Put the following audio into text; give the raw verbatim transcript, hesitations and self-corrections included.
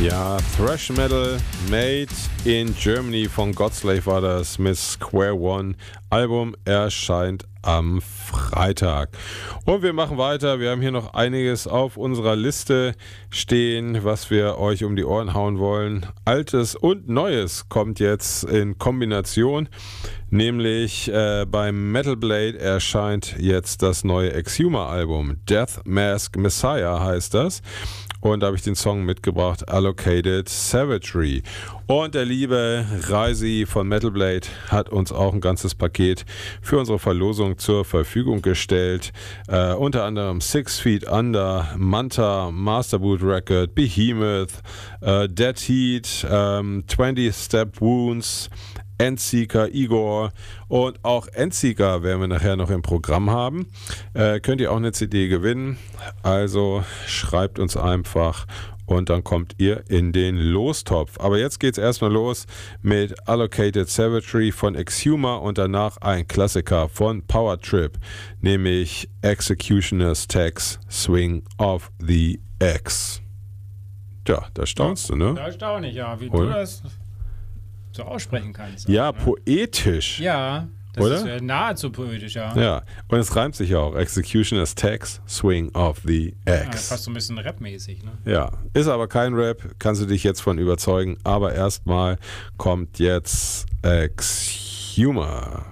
Ja, Thrash Metal Made in Germany von Godslave war das mit Square One. Album erscheint am Freitag. Und wir machen weiter. Wir haben hier noch einiges auf unserer Liste stehen, was wir euch um die Ohren hauen wollen. Altes und Neues kommt jetzt in Kombination. Nämlich äh, beim Metal Blade erscheint jetzt das neue Exhumer-Album. Death Mask Messiah heißt das. Und da habe ich den Song mitgebracht, Allocated Savagery. Und der liebe Reisi von Metal Blade hat uns auch ein ganzes Paket für unsere Verlosung zur Verfügung gestellt. Äh, unter anderem Six Feet Under, Manta, Masterboot Record, Behemoth, äh, Dead Heat, ähm, twenty Step Wounds, Endseeker, Igor und auch Endseeker werden wir nachher noch im Programm haben. Äh, könnt ihr auch eine C D gewinnen. Also schreibt uns einfach und dann kommt ihr in den Lostopf. Aber jetzt geht's erstmal los mit Allocated Savagery von Exhumer und danach ein Klassiker von Power Trip, nämlich Executioner's Tax, Swing of the Axe. Tja, da staunst du, ne? Da staune ich, ja. Wie Oder? du das so aussprechen kannst. Ja, auch, ne? Poetisch. Ja, das Oder? ist ja nahezu poetisch, ja. Ja, und es reimt sich auch. Executioner's Tax, Swing of the Ja, Axe. fast so ein bisschen rapmäßig, ne? Ja, ist aber kein Rap, kannst du dich jetzt von überzeugen. Aber erstmal kommt jetzt Exhumer.